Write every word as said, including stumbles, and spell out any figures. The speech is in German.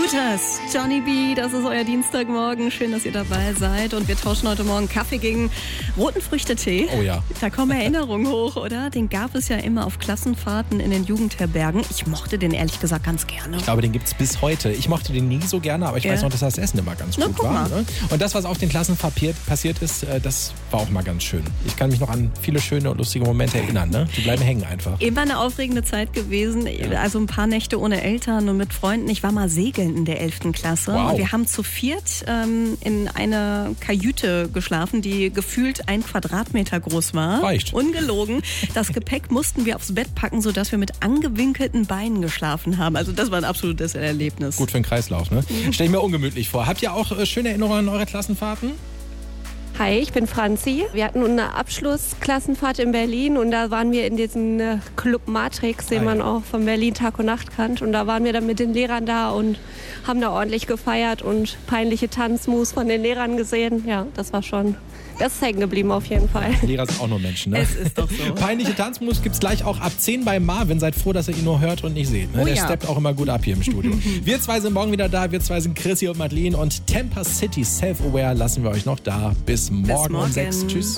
Walters, Johnny B, das ist euer Dienstagmorgen. Schön, dass ihr dabei seid. Und wir tauschen heute Morgen Kaffee gegen roten Früchtetee. Oh ja. Da kommen Erinnerungen hoch, oder? Den gab es ja immer auf Klassenfahrten in den Jugendherbergen. Ich mochte den ehrlich gesagt ganz gerne. Ich glaube, den gibt es bis heute. Ich mochte den nie so gerne, aber ich Ja. weiß noch, dass das Essen immer ganz Na, gut guck war. mal. Ne? Und das, was auf den Klassen passiert ist, äh, das war auch mal ganz schön. Ich kann mich noch an viele schöne und lustige Momente erinnern. Ne? Die bleiben hängen einfach. Immer eine aufregende Zeit gewesen. Ja. Also ein paar Nächte ohne Eltern und mit Freunden. Ich war mal segeln in der elften Klasse. Wow. Und wir haben zu viert ähm, in einer Kajüte geschlafen, die gefühlt ein Quadratmeter groß war. Reicht. Ungelogen. Das Gepäck mussten wir aufs Bett packen, sodass wir mit angewinkelten Beinen geschlafen haben. Also das war ein absolutes Erlebnis. Gut für den Kreislauf, ne? Stell ich mir ungemütlich vor. Habt ihr auch äh, schöne Erinnerungen an eure Klassenfahrten? Hi, ich bin Franzi. Wir hatten eine Abschlussklassenfahrt in Berlin und da waren wir in diesem äh, Club Matrix, den Ah, man ja. auch von Berlin Tag und Nacht kennt. Und da waren wir dann mit den Lehrern da und haben da ordentlich gefeiert und peinliche Tanzmoves von den Lehrern gesehen. Ja, das war schon, das ist hängen geblieben auf jeden Fall. Lehrer sind auch nur Menschen, ne? Es ist doch so. Peinliche Tanzmoves gibt's gleich auch ab zehn bei Marvin. Seid froh, dass ihr ihn nur hört und nicht seht. Ne? Oh Der ja. steppt auch immer gut ab hier im Studio. Wir zwei sind morgen wieder da. Wir zwei sind Chrissy und Madeline. Und Tampa City Self-Aware lassen wir euch noch da. Bis morgen, um morgen. sechs. Tschüss.